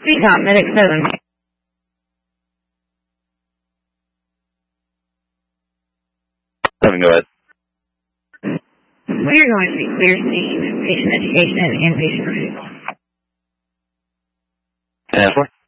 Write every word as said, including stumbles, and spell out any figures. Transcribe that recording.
Recon, Medic seven. seven, go ahead. We're going to be clear seeing patient education and inpatient review. ten four.